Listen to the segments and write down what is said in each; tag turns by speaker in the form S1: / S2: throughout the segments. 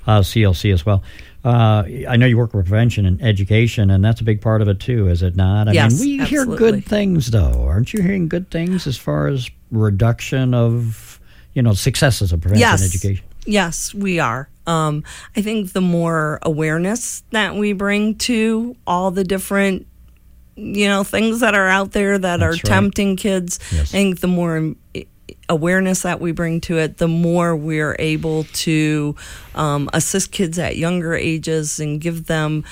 S1: CLC as well. I know you work with prevention and education, and that's a big part of it too, is it not? I
S2: Yes,
S1: mean, we hear
S2: absolutely.
S1: good things, though. Aren't you hearing good things as far as reduction of, successes of prevention and education?
S2: Yes, we are. I think the more awareness that we bring to all the different, things that are out there that
S1: That's
S2: are
S1: right.
S2: tempting kids,
S1: Yes.
S2: I think the more awareness that we bring to it, the more we're able to assist kids at younger ages and give them,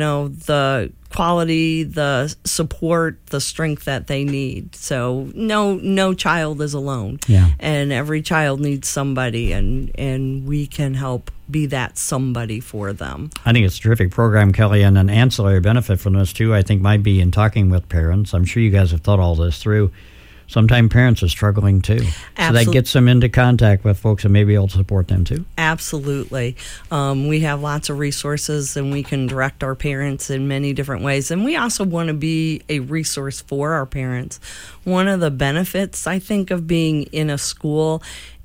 S2: the quality, the support, the strength that they need. So no child is alone.
S1: Yeah.
S2: And every child needs somebody, and we can help be that somebody for them.
S1: I think it's a terrific program, Kelly, and an ancillary benefit from this, too, I think might be in talking with parents. I'm sure you guys have thought all this through. Sometimes parents are struggling, too. So that gets them into contact with folks and maybe able to support them, too.
S2: Absolutely. We have lots of resources, and we can direct our parents in many different ways. And we also want to be a resource for our parents. One of the benefits, I think, of being in a school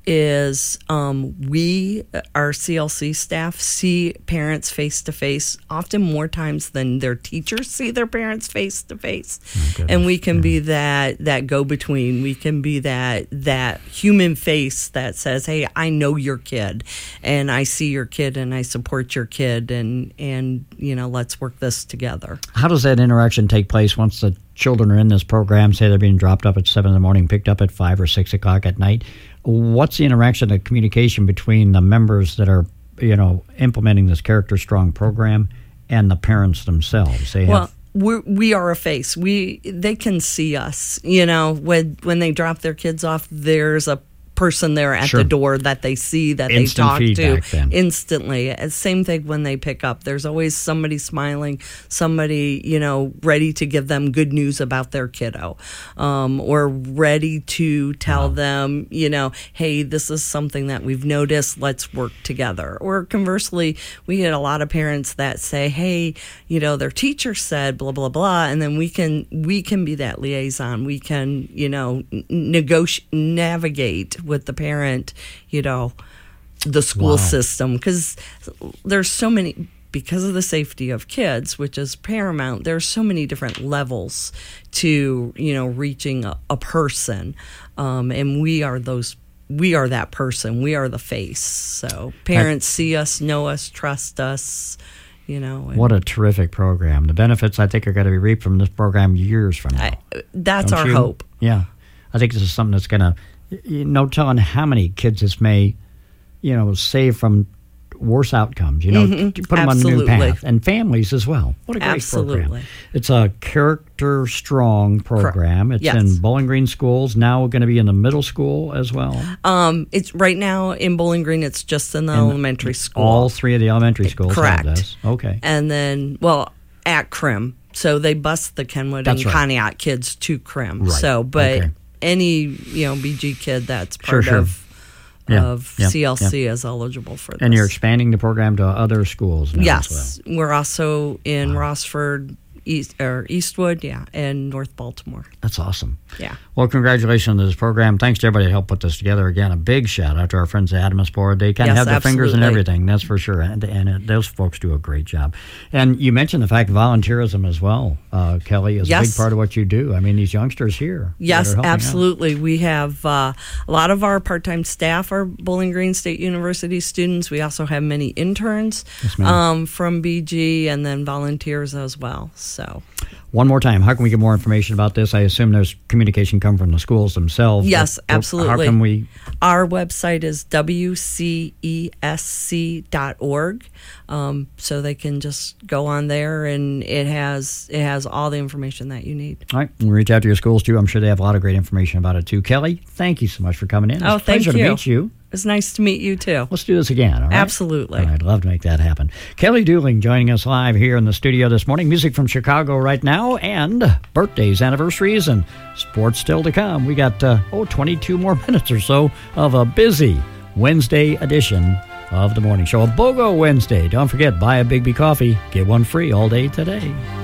S2: is we, our CLC staff, see parents face-to-face often more times than their teachers see their parents face-to-face. And we can be that go-between. We can be that human face that says, hey, I know your kid, and I see your kid, and I support your kid, and let's work this together.
S1: How does that interaction take place once the children are in this program? Say they're being dropped up at 7 in the morning, picked up at 5 or 6 o'clock at night. What's the interaction, the communication between the members that are, implementing this Character Strong program and the parents themselves?
S2: We are a face. They can see us. When they drop their kids off, there's a person there at the door that they see, that
S1: Instant
S2: they talk to
S1: then.
S2: instantly. Same thing when they pick up. There's always somebody smiling, somebody, ready to give them good news about their kiddo, or ready to tell them, hey, this is something that we've noticed, let's work together. Or conversely, we get a lot of parents that say, hey, their teacher said blah, blah, blah, and then we can be that liaison. We can, navigate with the parent, the school system, because there's so many, because of the safety of kids, which is paramount, there's so many different levels to, reaching a person. And we are that person. We are the face. So parents see us, know us, trust us, What
S1: a terrific program. The benefits, I think, are going to be reaped from this program years from now.
S2: That's our hope.
S1: Yeah. I think this is something that's going to, no telling how many kids this may, save from worse outcomes, put them on a new path. And families as well. What a great program. It's a Character Strong program. It's in Bowling Green schools. Now we're going to be in the middle school as well.
S2: It's right now in Bowling Green, it's just in the elementary school.
S1: All 3 of the elementary schools.
S2: Correct.
S1: Okay.
S2: And then, at Crim. So they bus the Kenwood and Conneaut kids to Crim.
S1: Right.
S2: So, but any, BG kid that's part of CLC is eligible for this.
S1: And you're expanding the program to other schools now as well.
S2: We're also in Rossford, Eastwood, and North Baltimore.
S1: That's awesome.
S2: Yeah.
S1: Well, congratulations on this program. Thanks to everybody that helped put this together. Again, a big shout out to our friends at Adamus Board. They kind of have their fingers in everything, that's for sure. And those folks do a great job. And you mentioned the fact volunteerism as well, Kelly, is a big part of what you do. I mean, these youngsters here.
S2: Yes, absolutely. We have a lot of our part-time staff are Bowling Green State University students. We also have many interns from BG, and then volunteers as well. So,
S1: one more time, how can we get more information about this? I assume there's communication come from the schools themselves.
S2: Yes, absolutely.
S1: How can we?
S2: Our website is wcesc.org, so they can just go on there, and it has all the information that you need.
S1: All right, we'll reach out to your schools too. I'm sure they have a lot of great information about it too. Kelly, thank you so much for coming in.
S2: It's a pleasure
S1: to meet you.
S2: It's nice to meet you, too.
S1: Let's do this again, all right?
S2: Absolutely.
S1: All right, I'd love to make that happen. Kelly Dooling joining us live here in the studio this morning. Music from Chicago right now, and birthdays, anniversaries, and sports still to come. We got, 22 more minutes or so of a busy Wednesday edition of The Morning Show. A BOGO Wednesday. Don't forget, buy a Big B coffee, get one free all day today.